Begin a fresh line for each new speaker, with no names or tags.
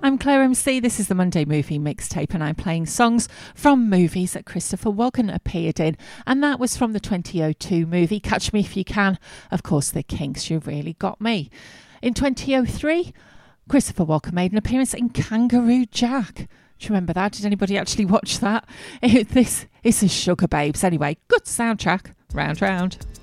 I'm Claire MC. This is the Monday Movie Mixtape, and I'm playing songs from movies that Christopher Walken appeared in. And that was from the 2002 movie Catch Me If You Can. Of course, The Kinks, You Really Got Me. In 2003, Christopher Walken made an appearance in Kangaroo Jack. Do you remember that? Did anybody actually watch that? This is Sugar Babes. Anyway, good soundtrack. Round, round.